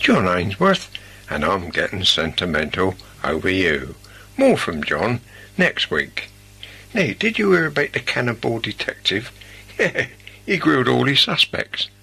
John Ainsworth, and I'm getting sentimental over you. More from John next week. Now, did you hear about the cannonball detective? Yeah, he grilled all his suspects.